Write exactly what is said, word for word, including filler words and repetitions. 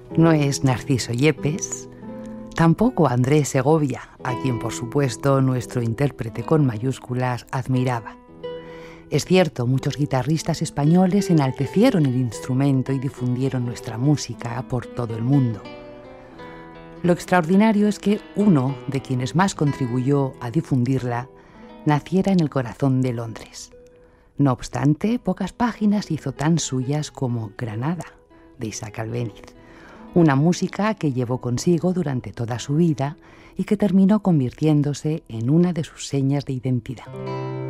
No es Narciso Yepes, tampoco Andrés Segovia, a quien por supuesto nuestro intérprete con mayúsculas admiraba. Es cierto, muchos guitarristas españoles enaltecieron el instrumento y difundieron nuestra música por todo el mundo. Lo extraordinario es que uno de quienes más contribuyó a difundirla naciera en el corazón de Londres. No obstante, pocas páginas hizo tan suyas como Granada, de Isaac Albéniz, una música que llevó consigo durante toda su vida y que terminó convirtiéndose en una de sus señas de identidad.